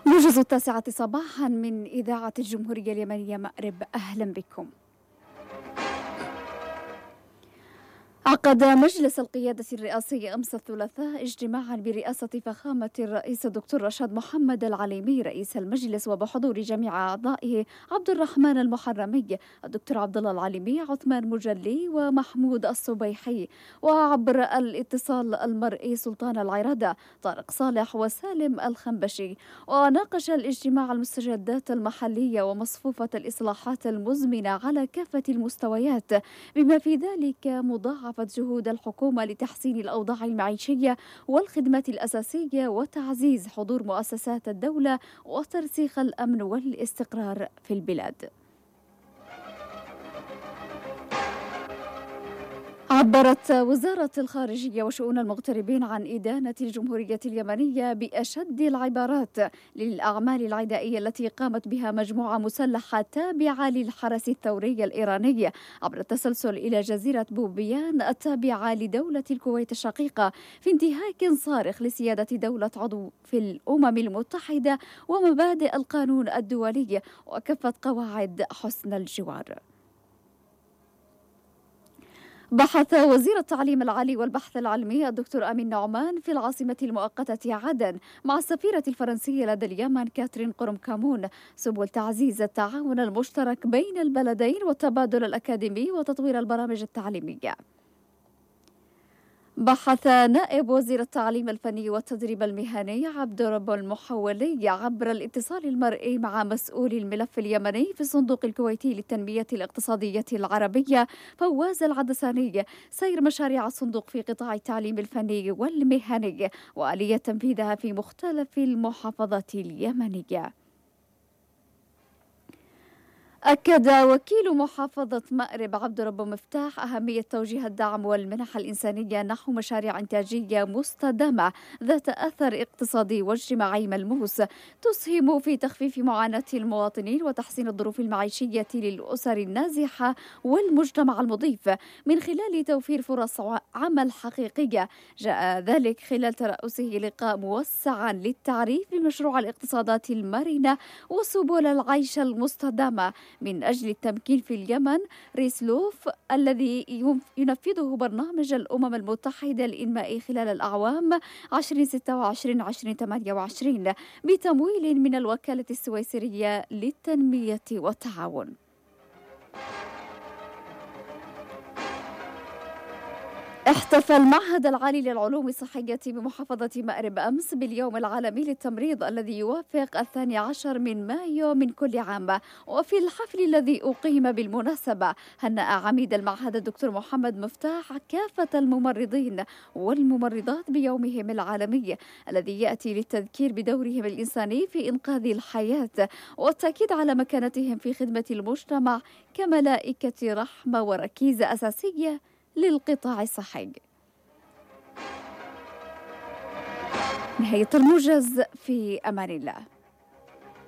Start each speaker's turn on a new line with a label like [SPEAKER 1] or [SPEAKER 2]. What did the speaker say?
[SPEAKER 1] موجز 9 صباحا من إذاعة الجمهورية اليمنية مأرب، أهلا بكم. عقد مجلس القيادة الرئاسي أمس الثلاثاء اجتماعا برئاسة فخامة الرئيس الدكتور رشاد محمد العليمي رئيس المجلس، وبحضور جميع أعضائه: عبد الرحمن المحرمي، الدكتور عبد الله العليمي، عثمان مجلي، ومحمود الصبيحي، وعبر الاتصال المرئي سلطان العرادة، طارق صالح، وسالم الخنبشي. وناقش الاجتماع المستجدات المحلية ومصفوفة الإصلاحات المزمنة على كافة المستويات، بما في ذلك مضاعفة جهود الحكومة لتحسين الأوضاع المعيشية والخدمات الأساسية وتعزيز حضور مؤسسات الدولة وترسيخ الأمن والاستقرار في البلاد. عبرت وزارة الخارجية وشؤون المغتربين عن إدانة الجمهورية اليمنية بأشد العبارات للأعمال العدائية التي قامت بها مجموعة مسلحة تابعة للحرس الثوري الإيراني عبر التسلسل إلى جزيرة بوبيان التابعة لدولة الكويت الشقيقة، في انتهاك صارخ لسيادة دولة عضو في الأمم المتحدة ومبادئ القانون الدولي وكافة قواعد حسن الجوار. بحث وزير التعليم العالي والبحث العلمي الدكتور أمين نعمان في العاصمة المؤقتة عدن مع السفيرة الفرنسية لدى اليمن كاترين قرمكامون سبل تعزيز التعاون المشترك بين البلدين والتبادل الأكاديمي وتطوير البرامج التعليمية. بحث نائب وزير التعليم الفني والتدريب المهني عبد رب المحولي عبر الاتصال المرئي مع مسؤول الملف اليمني في الصندوق الكويتي للتنمية الاقتصادية العربية فواز العدساني سير مشاريع الصندوق في قطاع التعليم الفني والمهني وآلية تنفيذها في مختلف المحافظات اليمنية. أكد وكيل محافظة مأرب عبد رب مفتاح أهمية توجيه الدعم والمنح الإنسانية نحو مشاريع إنتاجية مستدامة ذات أثر اقتصادي واجتماعي ملموس تسهم في تخفيف معاناة المواطنين وتحسين الظروف المعيشية للأسر النازحة والمجتمع المضيف من خلال توفير فرص عمل حقيقية. جاء ذلك خلال ترأسه لقاء موسعا للتعريف بمشروع الاقتصادات المرنة وسبل العيش المستدامة من أجل التمكين في اليمن ريسلوف الذي ينفذه برنامج الأمم المتحدة للإنماء خلال الأعوام 2026-2028 بتمويل من الوكالة السويسرية للتنمية والتعاون. احتفل المعهد العالي للعلوم الصحية بمحافظة مأرب أمس باليوم العالمي للتمريض الذي يوافق 12 من مايو من كل عام، وفي الحفل الذي أقيم بالمناسبة هنأ عميد المعهد الدكتور محمد مفتاح كافة الممرضين والممرضات بيومهم العالمي الذي يأتي للتذكير بدورهم الإنساني في إنقاذ الحياة والتأكيد على مكانتهم في خدمة المجتمع كملائكة رحمة وركيزة أساسية للقطاع الصحي. نهاية الموجز، في أمان الله.